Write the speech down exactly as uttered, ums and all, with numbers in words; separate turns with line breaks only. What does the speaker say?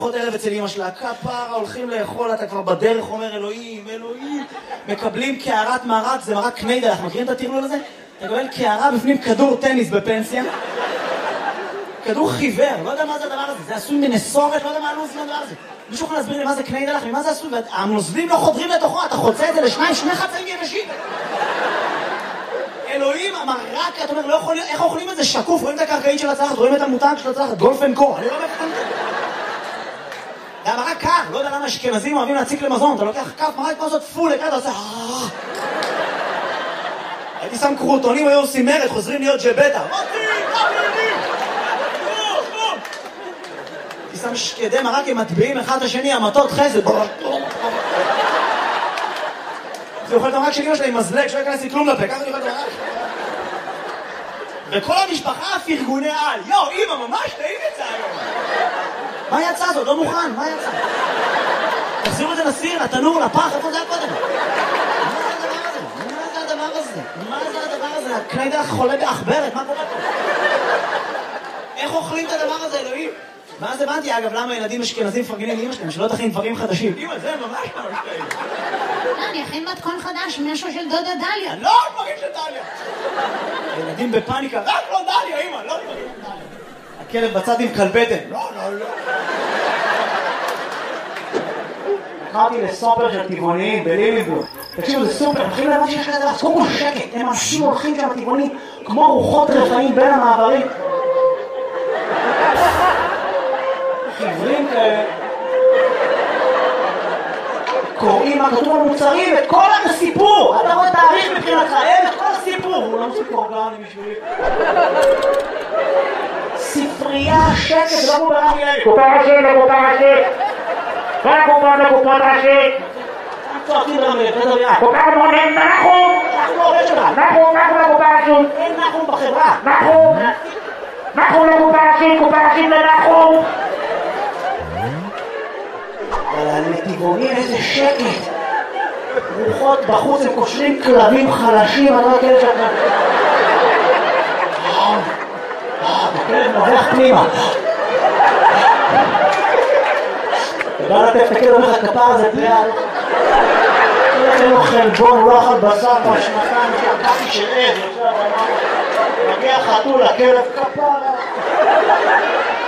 עוד ערב אצל אמא שלה, כפרה, הולכים לאכול, אתה כבר בדרך אומר אלוהים, אלוהים. מקבלים קערת מרק, זה מרק קניידלח, מכירים את הטרלול הזה? אתה מקבל קערה בפנים כדור טניס בפנסיה. כדור חיוור, לא יודע מה זה הדבר הזה, זה עשוי מנסורת, לא יודע מה הלוז לדבר הזה. מישהו יכול להסביר לי מה זה קניידלח, ממה זה עשוי, והנוזלים לא חודרים לתוכו, אתה חוצה את זה לשניים, שני חצאים יבשים. אלוהים, המרק, אתה אומר, לא יכול, איך אוכלים את זה שקוף, רואים את הקרקעית של הצלחת, רואים את המותג של הצלחת, גולף אנד קו, אני לא מבין את זה. זה המרק קר, לא יודע למה אשכנזים אוהבים להציק למזון, אתה לוקח כף מרק כמו זאת פול, אתה עושה... הייתי שם קרוטונים, היו עושים מרד, חוזרים להיות ג'בטה. הייתי שם שקדי מרק עם מטביעים אחד את השני, המטות חסד. זה אוכל את המרק של אמא שלה עם מזלג, שלא ייכנס לי כלום לפה, ככה אני אוכל את המרק. וכל המשפחה פרגוני על. יו, אמא, ממש טעים יצא היום. מה יצא זאת? לא מוכן, מה יצא? תחזירו את זה לסיר, לתנור, לפח, איפה זה היה קודם? מה זה הדבר הזה? מה זה הדבר הזה? הקניידלח חולה באחברת, מה קורה פה? איך אוכלים את הדבר הזה, אלוהים? ואז הבנתי, אגב, למה ילדים אשכנזים מפרגנים לאמא שלהם, שלא תכין דברים חדשים. אמא, זה ממש ממש טעים.
לא, אני אכין מתכון חדש, משהו של דודה דליה.
לא, דברים של דליה. ילדים בפאניקה, רק לא דליה, אמא, לא דברים של דליה. הכלב בצד עם כלבטן. לא, לא, לא. קראתי לסופר של טבעוניים בליליבורג. תקשיבו, זה סופר, הולכים להבא שיש כזה דבר, קודם כל שקט, הם אנשים הולכים שם טבעוניים כמו רוחות רפאים בין המעברים. חיוורים כאלה. קוראים מה כתוב המוצרים, את כל הסיפור. אתה רואה תאריך מבחינתך, אין את כל הסיפור. הוא לא מוסיף אורגני בשבילי. ספרייה, שקט, לא מובן לי.
קופה ראשית, לקופה ראשית. כל הקופה לקופות ראשית.
צועקים ברמלה, תדבר.
קופה מונים, נחום.
אנחנו לא עובד שלך.
נחום, נחום לקופה ראשית.
אין נחום בחברה.
נחום. נחום לקופה ראשית, קופה ראשית לנחום.
אבל הנתיבונים איזה שקט. רוחות בחוץ, הם קושרים כלבים חלשים, אני לא יודע שאתה... הכלב נובח פנימה. אתה בא לטף את הכלב, אומר לך כפר הזה פליאה. אין לו חלבון, הוא לא אכל בשר בשנתיים שהקפי של עז. מגיע חתול, הכלב כפרה.